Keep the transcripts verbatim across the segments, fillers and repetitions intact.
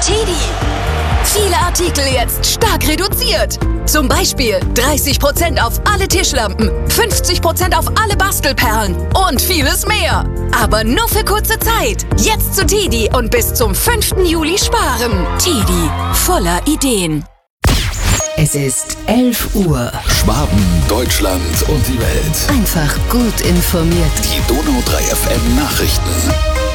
Teddy. Viele Artikel jetzt stark reduziert. Zum Beispiel dreißig Prozent auf alle Tischlampen, fünfzig Prozent auf alle Bastelperlen und vieles mehr. Aber nur für kurze Zeit. Jetzt zu Teddy und bis zum fünften Juli sparen. Teddy, voller Ideen. Es ist elf Uhr. Schwaben, Deutschland und die Welt. Einfach gut informiert. Die Donau drei F M Nachrichten.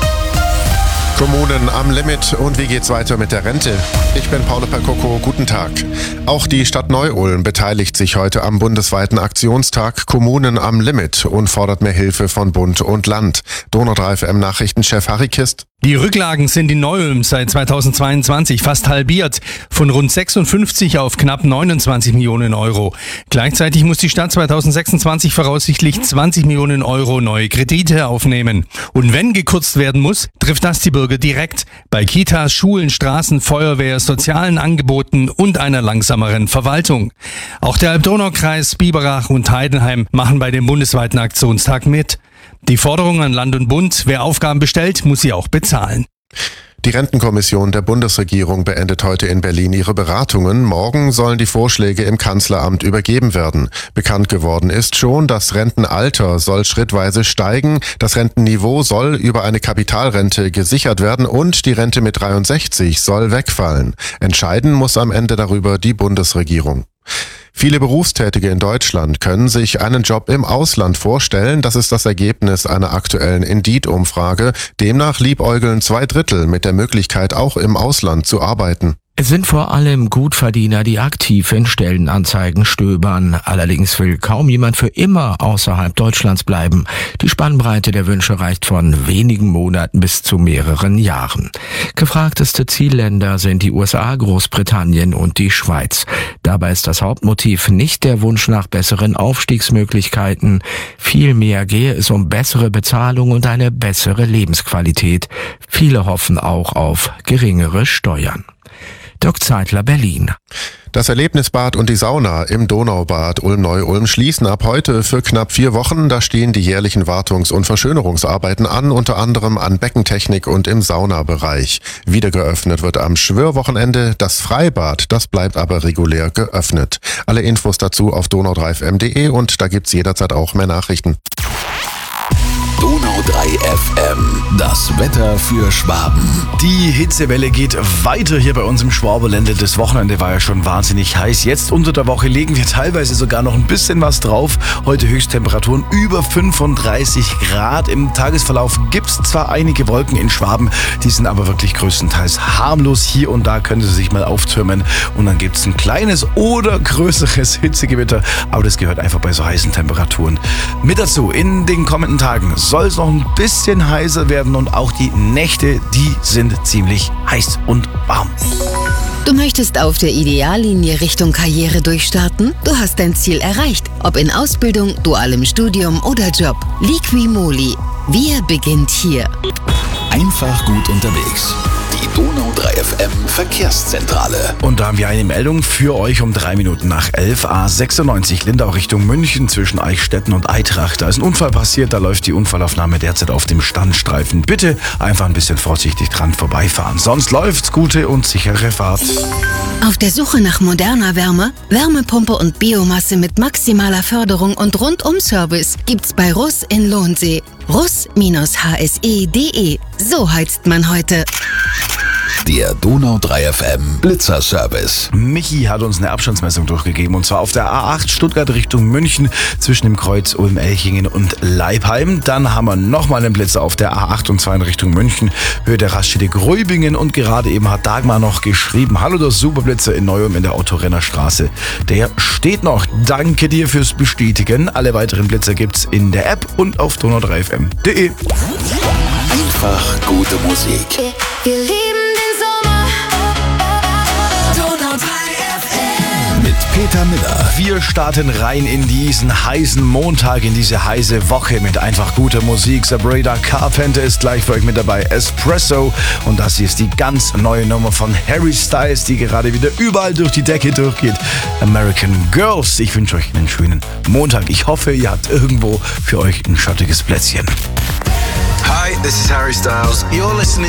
Kommunen am Limit und wie geht's weiter mit der Rente? Ich bin Paolo Percoco, guten Tag. Auch die Stadt Neu-Ulm beteiligt sich heute am bundesweiten Aktionstag Kommunen am Limit und fordert mehr Hilfe von Bund und Land. Donau drei F M Nachrichtenchef Harry Kist. Die Rücklagen sind in Neu-Ulm seit zweitausendzweiundzwanzig fast halbiert, von rund sechsundfünfzig auf knapp neunundzwanzig Millionen Euro. Gleichzeitig muss die Stadt zweitausendsechsundzwanzig voraussichtlich zwanzig Millionen Euro neue Kredite aufnehmen. Und wenn gekürzt werden muss, trifft das die Bürger direkt bei Kitas, Schulen, Straßen, Feuerwehr, sozialen Angeboten und einer langsameren Verwaltung. Auch der Alb-Donau-Kreis, Biberach und Heidenheim machen bei dem bundesweiten Aktionstag mit. Die Forderung an Land und Bund, wer Aufgaben bestellt, muss sie auch bezahlen. Die Rentenkommission der Bundesregierung beendet heute in Berlin ihre Beratungen. Morgen sollen die Vorschläge im Kanzleramt übergeben werden. Bekannt geworden ist schon, das Rentenalter soll schrittweise steigen, das Rentenniveau soll über eine Kapitalrente gesichert werden und die Rente mit dreiundsechzig soll wegfallen. Entscheiden muss am Ende darüber die Bundesregierung. Viele Berufstätige in Deutschland können sich einen Job im Ausland vorstellen. Das ist das Ergebnis einer aktuellen Indeed-Umfrage. Demnach liebäugeln zwei Drittel mit der Möglichkeit, auch im Ausland zu arbeiten. Es sind vor allem Gutverdiener, die aktiv in Stellenanzeigen stöbern. Allerdings will kaum jemand für immer außerhalb Deutschlands bleiben. Die Spannbreite der Wünsche reicht von wenigen Monaten bis zu mehreren Jahren. Gefragteste Zielländer sind die U S A, Großbritannien und die Schweiz. Dabei ist das Hauptmotiv nicht der Wunsch nach besseren Aufstiegsmöglichkeiten. Vielmehr gehe es um bessere Bezahlung und eine bessere Lebensqualität. Viele hoffen auch auf geringere Steuern. Dirk Zeitler, Berlin. Das Erlebnisbad und die Sauna im Donaubad Ulm-Neu-Ulm schließen ab heute für knapp vier Wochen. Da stehen die jährlichen Wartungs- und Verschönerungsarbeiten an, unter anderem an Beckentechnik und im Saunabereich. Wieder geöffnet wird am Schwörwochenende das Freibad, das bleibt aber regulär geöffnet. Alle Infos dazu auf donau drei f m punkt de und da gibt's jederzeit auch mehr Nachrichten. Donau drei F M, das Wetter für Schwaben. Die Hitzewelle geht weiter hier bei uns im Schwaberländle. Das Wochenende war ja schon wahnsinnig heiß. Jetzt unter der Woche legen wir teilweise sogar noch ein bisschen was drauf. Heute Höchsttemperaturen über fünfunddreißig Grad. Im Tagesverlauf gibt es zwar einige Wolken in Schwaben, die sind aber wirklich größtenteils harmlos. Hier und da können sie sich mal auftürmen und dann gibt es ein kleines oder größeres Hitzegewitter. Aber das gehört einfach bei so heißen Temperaturen mit dazu. In den kommenden Tagen soll es noch ein bisschen heißer werden und auch die Nächte, die sind ziemlich heiß und warm. Du möchtest auf der Ideallinie Richtung Karriere durchstarten? Du hast dein Ziel erreicht, ob in Ausbildung, dualem Studium oder Job. Liqui-Moly. Wir beginnt hier. Einfach gut unterwegs. Die Donau drei F M Verkehrszentrale. Und da haben wir eine Meldung für euch um drei Minuten nach elf. A sechsundneunzig Lindau Richtung München zwischen Eichstätten und Eitrach. Da ist ein Unfall passiert, da läuft die Unfallaufnahme derzeit auf dem Standstreifen. Bitte einfach ein bisschen vorsichtig dran vorbeifahren. Sonst läuft's, gute und sichere Fahrt. Auf der Suche nach moderner Wärme, Wärmepumpe und Biomasse mit maximaler Förderung und Rundum-Service gibt's bei Russ in Lohnsee. russ H S E punkt de. So heizt man heute. Der Donau drei F M Blitzerservice. Michi hat uns eine Abstandsmessung durchgegeben und zwar auf der A acht Stuttgart Richtung München zwischen dem Kreuz Ulm-Elchingen und Leipheim. Dann haben wir nochmal einen Blitzer auf der A acht und zwar in Richtung München, Höhe der Raststätte Gräubingen und gerade eben hat Dagmar noch geschrieben, hallo der Superblitzer in Neu-Ulm in der Autorennerstraße. Der steht noch. Danke dir fürs Bestätigen. Alle weiteren Blitzer gibt's in der App und auf donau drei f m punkt de. Einfach gute Musik. Wir lieben Mit Peter Miller. Wir starten rein in diesen heißen Montag, in diese heiße Woche mit einfach guter Musik. Sabrina Carpenter ist gleich für euch mit dabei. Espresso. Und das hier ist die ganz neue Nummer von Harry Styles, die gerade wieder überall durch die Decke durchgeht. American Girls. Ich wünsche euch einen schönen Montag. Ich hoffe, ihr habt irgendwo für euch ein schattiges Plätzchen. Hi, this is Harry Styles. You're listening